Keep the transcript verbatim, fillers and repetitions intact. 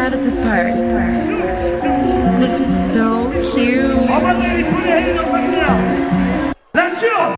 out at this part. This is so cute. All my ladies, put your hands up right now. Let's go.